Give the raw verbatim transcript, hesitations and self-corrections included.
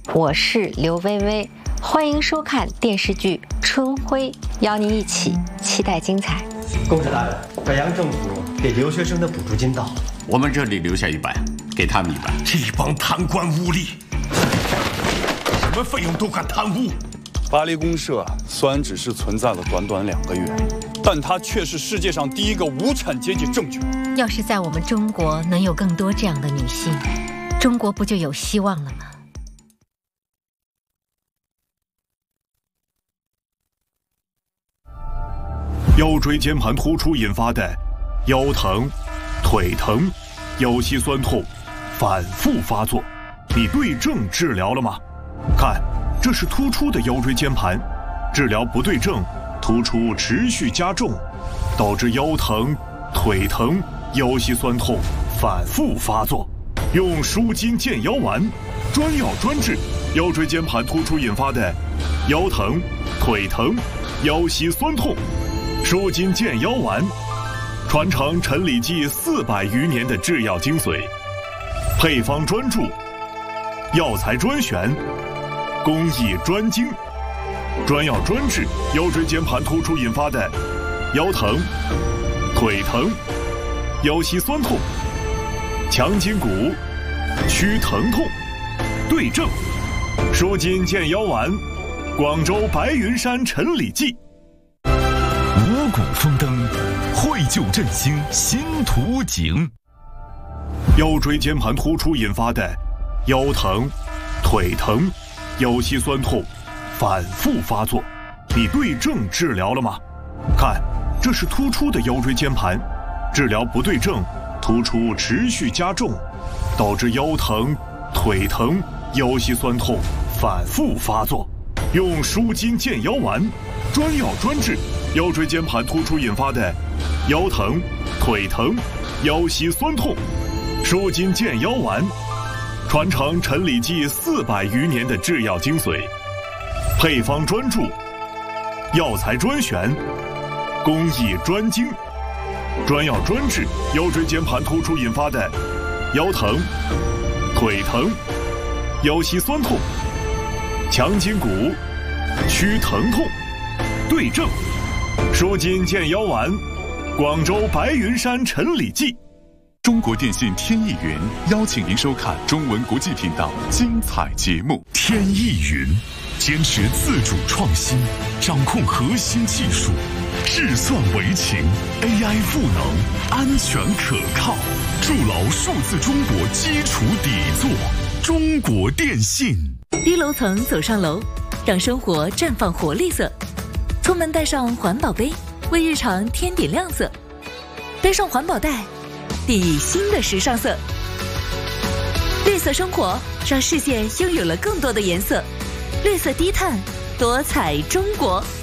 我是刘薇薇，欢迎收看电视剧《春晖》，邀您一起期待精彩。 公使大人，北洋政府给留学生的补助金到了， 我们这里留下一半，给他们一半。 这帮贪官污吏，什么费用都敢贪污！ 巴黎公社虽然只是存在了短短两个月，但它却是世界上第一个无产阶级政权。 要是在我们中国能有更多这样的女性，中国不就有希望了吗？ 腰椎间盘突出引发的腰疼、腿疼、腰膝酸痛反复发作，你对症治疗了吗？看，这是突出的腰椎间盘，治疗不对症，突出持续加重，导致腰疼、腿疼、腰膝酸痛反复发作。用舒筋健腰丸，专药专治腰椎间盘突出引发的腰疼、腿疼、腰膝酸痛。舒筋健腰丸，传承陈李济四百余年的制药精髓，配方专注，药材专选，工艺专精，专药专治腰椎间盘突出引发的腰疼、腿疼、腰膝酸痛，强筋骨，祛疼痛，对症。舒筋健腰丸，广州白云山陈李济。 五谷丰登，绘就振兴新图景。 腰椎间盘突出引发的腰疼、腿疼、腰膝酸痛反复发作，你对症治疗了吗？看，这是突出的腰椎间盘，治疗不对症，突出持续加重，导致腰疼、腿疼、腰膝酸痛反复发作。用舒筋健腰丸，专药专治腰椎间盘突出引发的腰疼、腿疼、腰膝酸痛。舒筋健腰丸，传承陈李济四百余年的制药精髓，配方专注，药材专选，工艺专精，专药专治腰椎间盘突出引发的腰疼、腿疼、腰膝酸痛，强筋骨，祛疼痛，对症。舒筋健腰丸，广州白云山陈李济。 中国电信天翼云邀请您收看中文国际频道精彩节目。天翼云坚持自主创新，掌控核心技术，智算为情 ，A I 赋能，安全可靠，筑牢数字中国基础底座。中国电信。 低楼层走上楼，让生活绽放活力色。出门带上环保杯，为日常添点亮色。背上环保袋，递以新的时尚色。绿色生活让世界拥有了更多的颜色。绿色低碳，多彩中国。